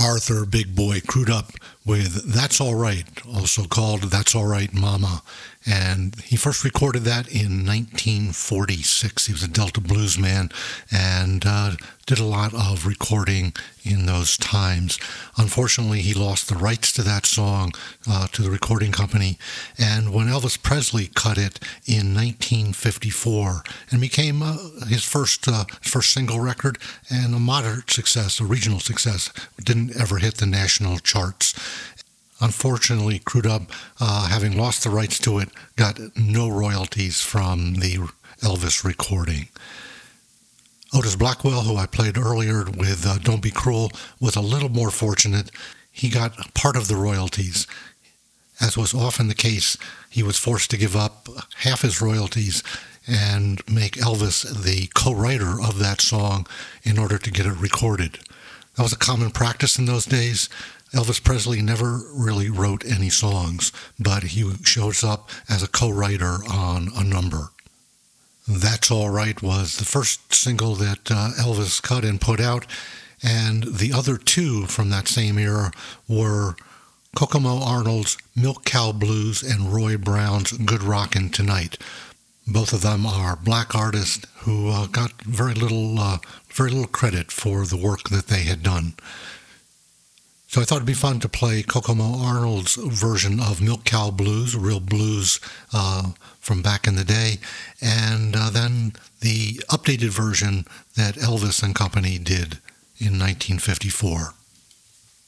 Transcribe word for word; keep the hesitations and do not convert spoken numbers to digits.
Arthur Big Boy Crudup with That's All Right, also called That's All Right Mama. And he first recorded that in nineteen forty-six. He was a Delta blues man and uh, did a lot of recording in those times. Unfortunately, he lost the rights to that song uh, to the recording company. And when Elvis Presley cut it in nineteen fifty-four and became uh, his first uh, first single record and a moderate success, a regional success, didn't ever hit the national charts. Unfortunately, Crudup, uh, having lost the rights to it, got no royalties from the Elvis recording. Otis Blackwell, who I played earlier with uh, Don't Be Cruel, was a little more fortunate. He got part of the royalties. As was often the case, he was forced to give up half his royalties and make Elvis the co-writer of that song in order to get it recorded. That was a common practice in those days. Elvis Presley never really wrote any songs, but he shows up as a co-writer on a number. That's All Right was the first single that uh, Elvis cut and put out, and the other two from that same era were Kokomo Arnold's Milk Cow Blues and Roy Brown's Good Rockin' Tonight. Both of them are black artists who uh, got very little, uh, very little credit for the work that they had done. So I thought it'd be fun to play Kokomo Arnold's version of Milk Cow Blues, real blues uh, from back in the day, and uh, then the updated version that Elvis and company did in nineteen fifty-four.